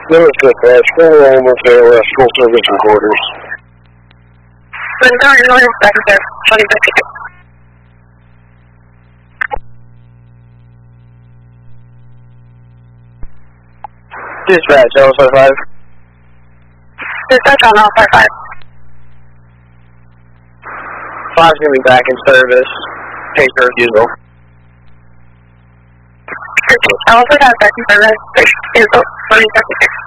Lewis Dispatch, full Loma, FAOS, full service and quarters. Dispatch, L55. Dispatch on L55. 5's gonna be back in service. Take your refusal. L55 back in service. Refusal 2036.